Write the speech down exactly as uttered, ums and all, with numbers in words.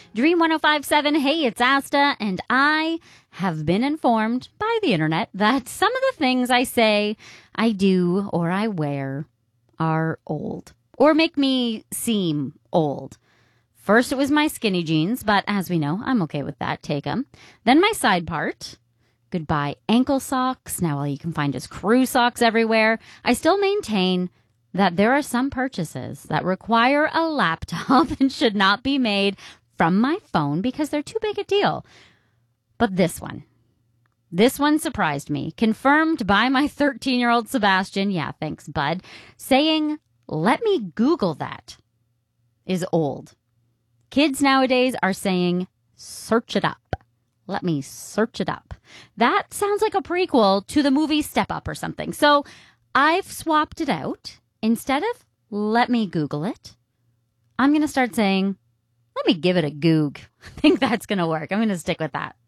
Dream one oh five point seven, hey, it's Asta, and I have been informed by the internet that some of the things I say, I do, or I wear are old, or make me seem old. First, it was my skinny jeans, but as we know, I'm okay with that. Take them. Then my side part. Goodbye ankle socks. Now all you can find is crew socks everywhere. I still maintain that there are some purchases that require a laptop and should not be made from my phone because they're too big a deal. But this one, this one surprised me. Confirmed by my thirteen-year-old Sebastian, yeah, thanks, bud, saying, let me Google that, is old. Kids nowadays are saying, search it up. Let me search it up. That sounds like a prequel to the movie Step Up or something. So I've swapped it out. Instead of let me Google it, I'm going to start saying, let me give it a goog. I think that's going to work. I'm going to stick with that.